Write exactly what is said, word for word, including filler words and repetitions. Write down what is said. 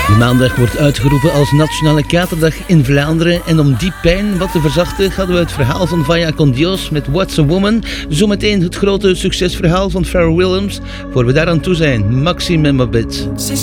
De maandag wordt uitgeroepen als Nationale Katerdag in Vlaanderen en om die pijn wat te verzachten hadden we het verhaal van Vaya con Dios met What's a Woman, zometeen het grote succesverhaal van Pharrell Williams, voor we daaraan toe zijn, Maxime Mabit. She